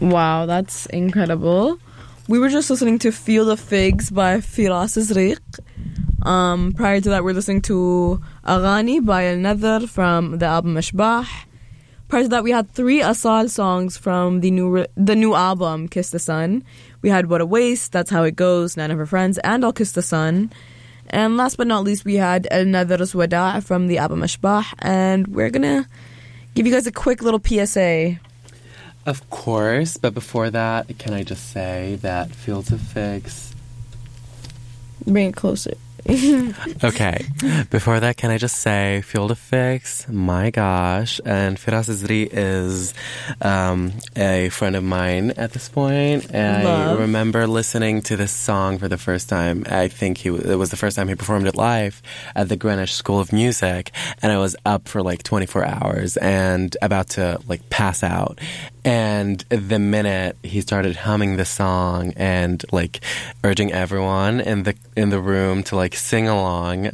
Wow, that's incredible. We were just listening to Field of Figs by Firas Zriq. Prior to that, we're listening to Aghani by Al-Nadhr from the album Ashbah. Prior to that, we had 3 Asal songs from the new album, Kiss the Sun. We had What a Waste, That's How It Goes, None of Her Friends, and I'll Kiss the Sun. And last but not least, we had Al-Nadhr's Wada' from the album Ashbah. And we're going to give you guys a quick little PSA. Of course, but before that, can I just say that Fields of Figs... Bring it closer. Okay. Before that, can I just say, Field of Figs, my gosh. And Firas Zri is a friend of mine at this point. And I remember listening to this song for the first time. I think it was the first time he performed it live at the Greenwich School of Music. And I was up for like 24 hours and about to like pass out. And the minute he started humming the song and like urging everyone in the room to like sing along,